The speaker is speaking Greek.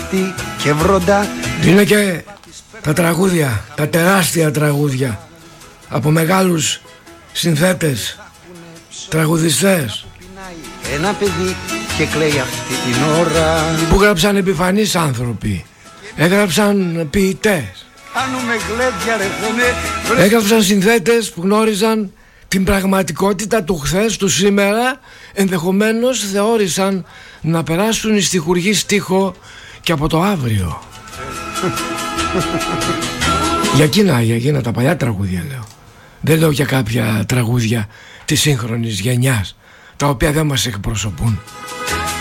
ζέστη και βροντά. Είναι και τα τραγούδια, τα τεράστια τραγούδια από μεγάλους συνθέτες, τραγουδιστές ένα παιδί και κλαίει αυτή την ώρα, που γράψαν επιφανείς άνθρωποι, έγραψαν ποιητές, έγραψαν συνθέτες που γνώριζαν την πραγματικότητα του χθες, του σήμερα, ενδεχομένως θεώρησαν να περάσουν οι στιχουργοί στίχο και από το αύριο. Για εκείνα τα παλιά τραγούδια λέω. Δεν λέω για κάποια τραγούδια της σύγχρονης γενιάς, τα οποία δεν μας εκπροσωπούν.